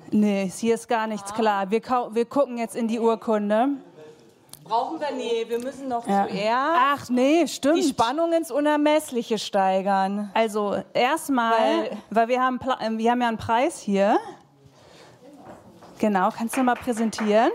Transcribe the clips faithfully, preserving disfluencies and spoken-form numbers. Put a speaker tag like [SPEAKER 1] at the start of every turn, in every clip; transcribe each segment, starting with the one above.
[SPEAKER 1] Nee, hier ist gar nichts klar. Wir, wir gucken jetzt in die Urkunde.
[SPEAKER 2] Brauchen wir nie. Wir müssen noch
[SPEAKER 1] Ja.
[SPEAKER 2] zuerst
[SPEAKER 1] Ach nee, stimmt.
[SPEAKER 2] die Spannung ins Unermessliche steigern.
[SPEAKER 1] Also erstmal, weil, weil wir, haben, wir haben ja einen Preis hier. Genau, kannst du mal präsentieren?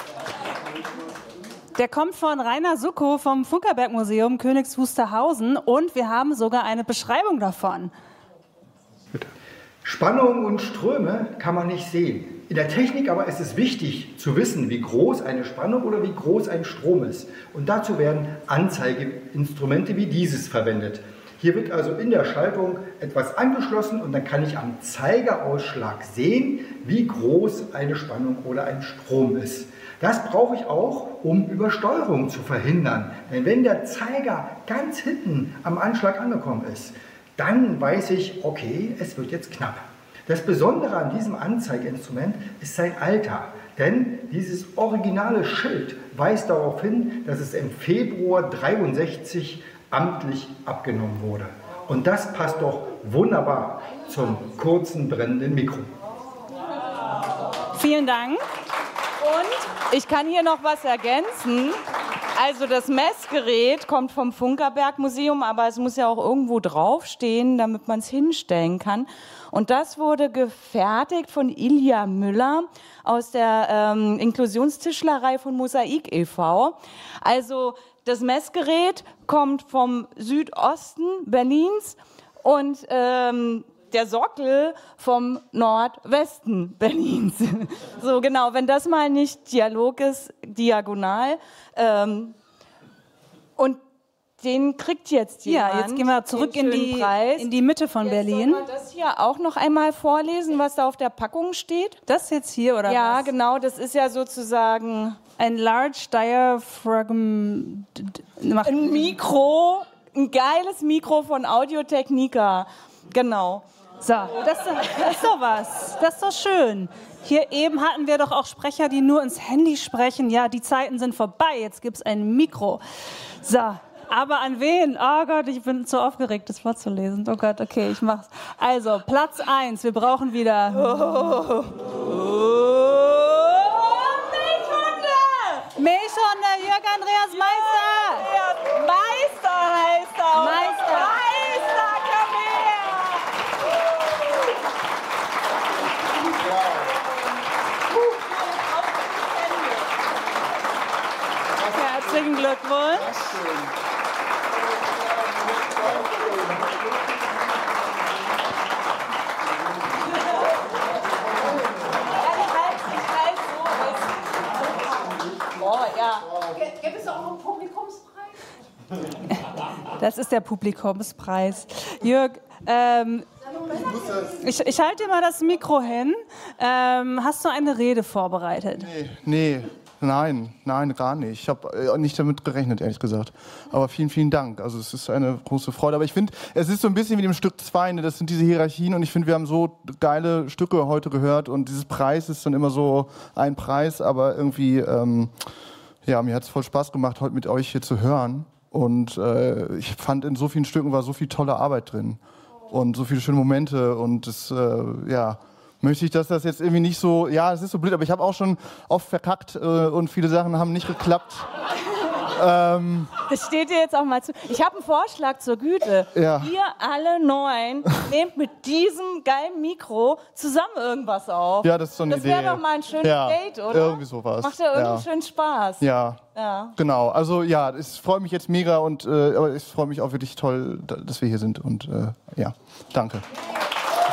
[SPEAKER 1] Der kommt von Rainer Suckow vom Funkerberg-Museum Königs Wusterhausen und wir haben sogar eine Beschreibung davon.
[SPEAKER 3] Bitte. Spannungen und Ströme kann man nicht sehen. In der Technik aber ist es wichtig zu wissen, wie groß eine Spannung oder wie groß ein Strom ist. Und dazu werden Anzeigeinstrumente wie dieses verwendet. Hier wird also in der Schaltung etwas angeschlossen und dann kann ich am Zeigerausschlag sehen, wie groß eine Spannung oder ein Strom ist. Das brauche ich auch, um Übersteuerung zu verhindern. Denn wenn der Zeiger ganz hinten am Anschlag angekommen ist, dann weiß ich, okay, es wird jetzt knapp. Das Besondere an diesem Anzeigeinstrument ist sein Alter. Denn dieses originale Schild weist darauf hin, dass es im Februar dreiundsechzig amtlich abgenommen wurde. Und das passt doch wunderbar zum kurzen brennenden Mikro.
[SPEAKER 1] Vielen Dank.
[SPEAKER 2] Und ich kann hier noch was ergänzen. Also das Messgerät kommt vom Funkerberg-Museum, aber es muss ja auch irgendwo draufstehen, damit man es hinstellen kann. Und das wurde gefertigt von Ilja Müller aus der ähm, Inklusionstischlerei von Mosaik e V Also das Messgerät kommt vom Südosten Berlins und ähm, der Sockel vom Nordwesten Berlins. So genau, wenn das mal nicht Dialog ist, diagonal. Ähm, und den kriegt jetzt jemand.
[SPEAKER 1] Ja, jetzt gehen wir zurück in die, in die Mitte von
[SPEAKER 2] jetzt
[SPEAKER 1] Berlin.
[SPEAKER 2] Sollen wir das hier auch noch einmal vorlesen, was da auf der Packung steht?
[SPEAKER 1] Das jetzt hier, oder
[SPEAKER 2] ja,
[SPEAKER 1] was?
[SPEAKER 2] Ja, genau, das ist ja sozusagen
[SPEAKER 1] ein Large Diaphragm.
[SPEAKER 2] Ein Mikro, ein geiles Mikro von Audio-Technica. Genau.
[SPEAKER 1] So, das, das ist doch was. Das ist doch schön. Hier eben hatten wir doch auch Sprecher, die nur ins Handy sprechen. Ja, die Zeiten sind vorbei. Jetzt gibt es ein Mikro. So, aber an wen? Oh Gott, ich bin zu aufgeregt, das vorzulesen. Oh Gott, okay, ich mach's. Also, Platz eins. Wir brauchen wieder...
[SPEAKER 2] Oh.
[SPEAKER 1] Milchhunde, Jörg Andreas Meister.
[SPEAKER 2] Meister heißt er.
[SPEAKER 1] Meister.
[SPEAKER 2] Meister, komm her.
[SPEAKER 1] Herzlichen Glückwunsch.
[SPEAKER 4] Gibt es auch einen Publikumspreis?
[SPEAKER 1] Das ist der Publikumspreis. Jörg, ähm, ich, ich halte dir mal das Mikro hin. Ähm, hast du eine Rede vorbereitet?
[SPEAKER 5] Nee, nee, nein, nein, gar nicht. Ich habe nicht damit gerechnet, ehrlich gesagt. Aber vielen, vielen Dank. Also es ist eine große Freude. Aber ich finde, es ist so ein bisschen wie dem Stück zwei, ne? Das sind diese Hierarchien und ich finde, wir haben so geile Stücke heute gehört und dieses Preis ist dann immer so ein Preis, aber irgendwie... Ähm, Ja, mir hat es voll Spaß gemacht, heute mit euch hier zu hören. Und äh, ich fand, in so vielen Stücken war so viel tolle Arbeit drin. Und so viele schöne Momente. Und das, äh, ja, möchte ich, dass das jetzt irgendwie nicht so, ja, es ist so blöd, aber ich habe auch schon oft verkackt äh, und viele Sachen haben nicht geklappt. ähm,
[SPEAKER 2] das steht dir jetzt auch mal zu. Ich habe einen Vorschlag zur Güte.
[SPEAKER 5] Ja.
[SPEAKER 2] Ihr alle neun nehmt mit diesem geilen Mikro zusammen irgendwas auf.
[SPEAKER 5] Ja, das ist so eine
[SPEAKER 2] das
[SPEAKER 5] Idee.
[SPEAKER 2] Das wäre doch mal ein schönes
[SPEAKER 5] ja,
[SPEAKER 2] Date, oder?
[SPEAKER 5] Irgendwie sowas.
[SPEAKER 2] Macht ja irgendwie
[SPEAKER 5] ja.
[SPEAKER 2] schön Spaß.
[SPEAKER 5] Ja.
[SPEAKER 2] Ja.
[SPEAKER 5] Genau. Also ja, es freut mich jetzt mega und äh, aber es freut mich auch wirklich toll, dass wir hier sind und äh, ja, danke.